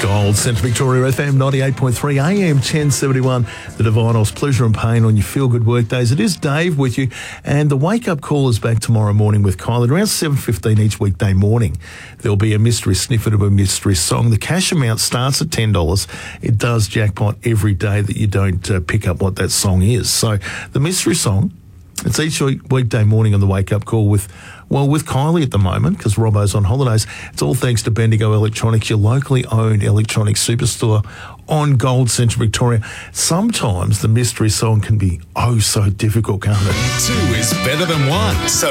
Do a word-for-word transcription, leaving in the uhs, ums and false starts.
Gold, Central Victoria F M ninety-eight point three, A M ten seventy-one, the Divinos, pleasure and pain on your feel-good workdays. It is Dave with you, and the wake-up call is back tomorrow morning with Kyle at around seven fifteen each weekday morning. There'll be a mystery snippet of a mystery song. The cash amount starts at ten dollars. It does jackpot every day that you don't uh, pick up what that song is. So the mystery song, it's each week, weekday morning on the wake-up call with, well, with Kylie at the moment, because Robbo's on holidays. It's all thanks to Bendigo Electronics, your locally owned electronics superstore on Gold, Central Victoria. Sometimes the mystery song can be oh so difficult, can't it? Two is better than one. So